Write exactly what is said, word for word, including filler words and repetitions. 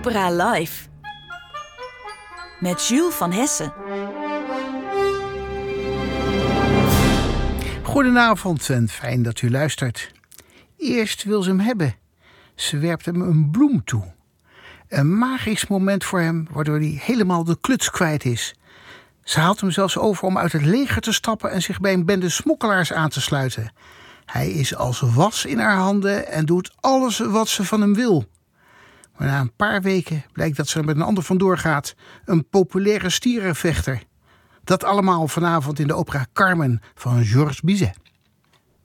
Opera Live. Met Jules van Hessen. Goedenavond en fijn dat u luistert. Eerst wil ze hem hebben. Ze werpt hem een bloem toe. Een magisch moment voor hem, waardoor hij helemaal de kluts kwijt is. Ze haalt hem zelfs over om uit het leger te stappen en zich bij een bende smokkelaars aan te sluiten. Hij is als was in haar handen en doet alles wat ze van hem wil. Maar na een paar weken blijkt dat ze er met een ander vandoor gaat, een populaire stierenvechter. Dat allemaal vanavond in de opera Carmen van Georges Bizet.